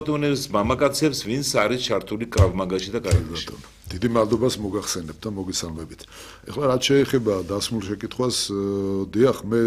ტუნელის მამაკაცებს ვინც არის ჩართული კრავმაგაში და კარატეში. დიდი მადლობას მოგახსენებთ და მოგესალმებით. ეხლა რაც შეეხება დასმულ შეკითხვას, დიახ, მე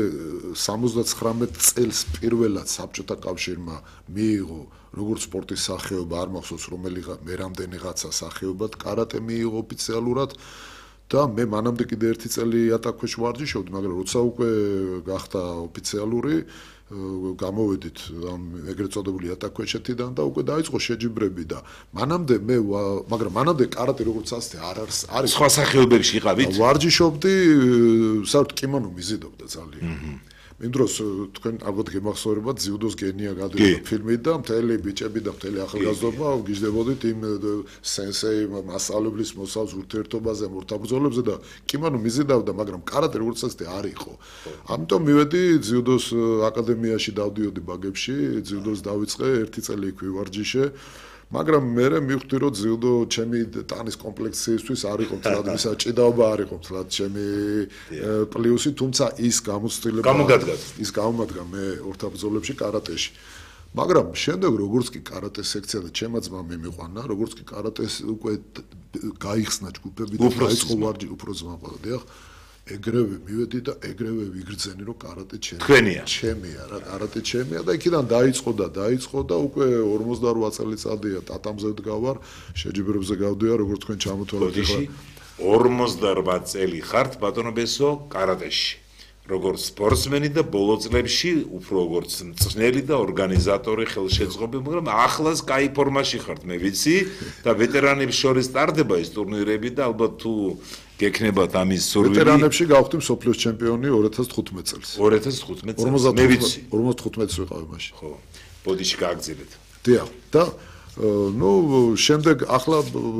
79 წელს პირველად საბჭოთა კავშირმა მიიღო როგორც სპორტის სახეობა, არ მახსოვს მე რამდენიღაცა სახეობად კარატე მიიღო ოფიციალურად და მე მანამდე კიდე ერთი წელი ატაქვეში ვარჯიშობდი, მაგრამ როცა უკვე გახდა ოფიციალური გამოვედით ამ ეგრეთ წოდებული ატაქვეშეთიდან და უკვე დაიწყო შეჯიბრები და მაგრამ მანამდე კარატე როგორც ასეთი არის სხვა სახეობებში იყავით? ვარჯიშობდი, საერთოდ კიმონო მიზიდობდა ძალიან. იმ დროს თქვენ ალბათ გემახსოვრებათ ძიუდოს გენია გადაიღო ფილმი და მთელი ბიჭები და მთელი ახალგაზრდობა გიждდებოდით იმ სენსეი მასწავლებლის მოსავს ურთიერთობაზე, მორთაბრძოლებზე და კიმონო მიზიდავდა, მაგრამ კარატე როგორც ასეთი არ იყო. ამიტომ მივედი ძიუდოს აკადემიაში დავდიოდი ბაგებში, ძიუდოს დავიწყე, ერთი წელი იქ ვივარჯიშე. მაგრამ მე მივხვდი რომ ძიუდო ჩემი ტანის კომპლექციისთვის არ იყო თლად მისა ჭიდაობა არ იყო თლად ჩემი პლუსი, თუმცა ის გამოცდილება გამომადგა მე ორთაბრძოლებში კარატეში. მაგრამ შემდეგ როგორც კი კარატეს სექცია და ჩემმა ძმამ მიმიყვანა, როგორც კი კარატეს უკვე გაიხსნა ჯგუფები და დაიწყო ვარჯი უფრო ზმაყვა, დიახ. ეგრევე მივედი და ეგრევე ვიგრძენი რომ კარატე ჩემია რა კარატე ჩემია და იქიდან დაიწყო და უკვე 48 წელიწადია ტატამზე ვდგავარ, შეჯიბრებზე გავდივარ, როგორც თქვენ ჩამოთვალეთ ახლა 48 წელი ხართ ბატონო ბესო კარატეში. როგორც სპორტსმენი და ბოლო წლებში უფრო როგორც მწვრთნელი და ორგანიზატორი, ხელშეწყობილი, მაგრამ ახლაც კაი ფორმაში ხართ, მე ვიცი და ვეტერანებს შორის ტარდება ეს ტურნირები და ალბათ თუ გექნებათ ამის სურვილი. ვეტერანებში გავხდი მსოფლიოს ჩემპიონი 2015 წელს. 2015 წელს. მე ვიცი. 55 წელი ვიყავი მაშინ. ხო. ბოდიში გააგზავნეთ. დიახ, და შემდეგ ახლა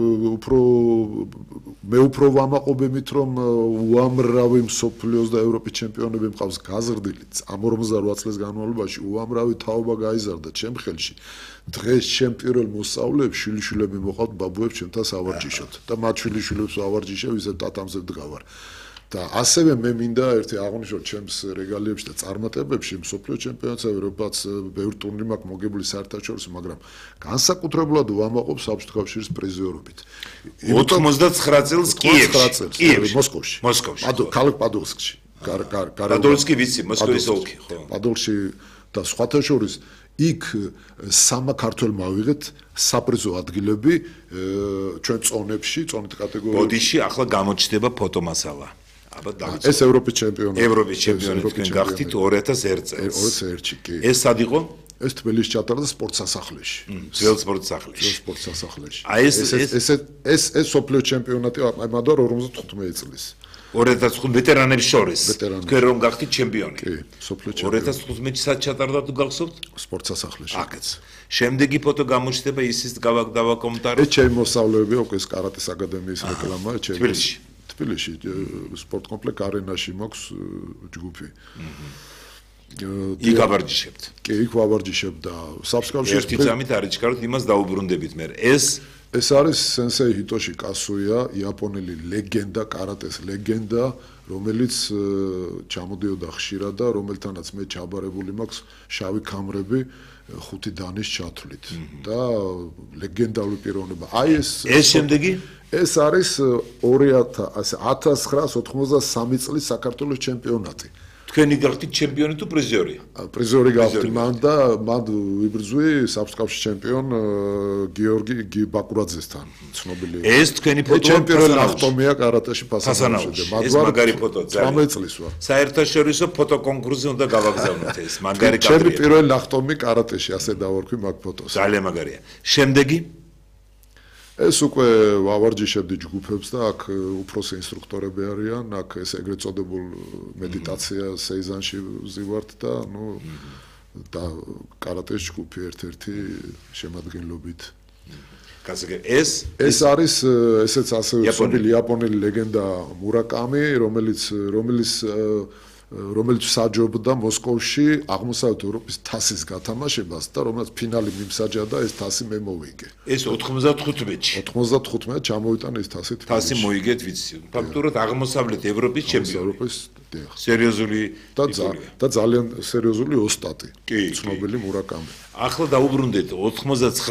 მე უფრო ვამაყობებით რომ უამრავი მსოფლიოს და ევროპის ჩემპიონები მყავს გაზრდილი ამ 48 წლის განმავლობაში უამრავი თაობა გაიზარდა ჩემ ხელში. დღეს ჩემ პირველ მოსწავლეებს შვილიშვილები მოყავთ ბაბუებს ჩემთან სავარჯიშოდ და მათ შვილიშვილებს ვავარჯიშე ვიზეთ ტატამზე ვდგავარ. და ასევე მე მინდა ერთი აღვნიშნო ჩემს რეგალიებში და წარმატებებში მსოფლიო ჩემპიონატსა ევროპაც ბევრი ტურნირი მაქვს მოგებული საერთაშორისო, მაგრამ განსაკუთრებულად ვამაყობ საბჭოთა კავშირის პრიზიორობით. 99 წელს კიევში, მოსკოვში. ქალაქ პადოვსკში. პადოვსკი ვიცი, მოსკოვის ოლქი, ხო. პადოვსკში და სხვათა შორის იქ სამაქართველო მავიღეთ საპრიზო ადგილები ჩვენ წონებში, წონით კატეგორიაში. ბოდიში ახლა გამოჩნდება ფოტომასალა. ეს ევროპის ჩემპიონი. ევროპის ჩემპიონი თქვენ გახდით 2001 წელს. 2001-ში კი. ეს სად იყო? ეს თბილისში ჩატარდა სპორტ სასახლეში. ძველ სპორტ სასახლეში. სპორტ სასახლეში. ეს სოფლიო ჩემპიონატი ამადო 55 წლის. 2005 ვეტერანებს შორის. თქვენ რომ გახდით ჩემპიონი. კი, სოფლიო ჩემპიონი. 2015 სად ჩატარდა თუ გახსოვთ? სპორტ სასახლეში. აკაც. შემდეგი ფოტო გამოჩნდება ისის დავაკომენტარო. ეს ჩემი მოსწავლეები უკვე კარატეს აკადემიის რეკლამა, თბილისში. თბილისში სპორტ კომპლექს არენაში მაქვს ჯგუფი. იქ ავარჯიშებთ. კი, იქ ვავარჯიშებ და საბსკავშირის ერთი წამით არიჩქაროთ, იმას დაუბრუნდებით მე. ეს არის სენსეი ჰიტოში კასუია, იაპონელი ლეგენდა, კარატეს ლეგენდა, რომელიც ჩამოდიოდა ხშირად და რომელთანაც მე ჩაბარებული მაქვს შავი ქამრები 5 დანის ჩათვლით და ლეგენდალური პიროვნება. ეს შემდეგი ეს არის 1993 წლის საქართველოს ჩემპიონატი. თქვენი გახდით ჩემპიონი თუ პრიზიორი? პრიზიორი გავხდი მან და მან ვიბრძვი საბჭოთა კავშირის ჩემპიონ გიორგი ბაკურაძესთან, ცნობილი. ეს თქვენი ფოტოა ჩემპიონი ნახტომია კარატეში ფასანაუში. ეს მაგარი ფოტო ძალიან. 18 წლის ვარ. საერთაშორისო ფოტო კონკურსზე უნდა გავაგზავნოთ ეს მაგარი კადრი. ჩემი პირველი ნახტომი კარატეში, ასე დავარქვი მაგ ფოტოს. ძალიან მაგარია. შემდეგი ეს უკვე ვავარჯიშებდი ჯგუფებს და აქ უფროსი ინსტრუქტორები არიან, აქ ეს ეგრეთ წოდებულ მედიტაცია სეიზანში ვზივართ და და კარატეს ჯგუფი ერთ-ერთი შემადგენლობით. ეს არის ესეც ასევე ცნობილი იაპონელი ლეგენდა მურაკამი, რომელიც საჯობდა მოსკოვში აღმოსავლეთ ევროპის თასის გათამაშებას და რომელიც ფინალი მიმსაჯა და ეს თასი მე მოვიგე. ეს 95-ში. 95 ჩამოვიტანე ეს თასი. თასი მოიგეთ ვიცი. ფაქტურად აღმოსავლეთ ევროპის ჩემპიონი. სერიოზული და ძალიან სერიოზული ოსტატი. ცნობილი მურაკამი. ახლა დაუბრუნდეთ 99